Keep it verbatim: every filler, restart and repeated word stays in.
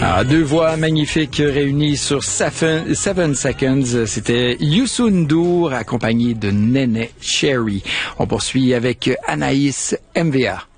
Ah, deux voix magnifiques réunies sur Seven, Seven Seconds. C'était Youssou N'Dour accompagné de Néné Cherry. On poursuit avec Anaïs M V A.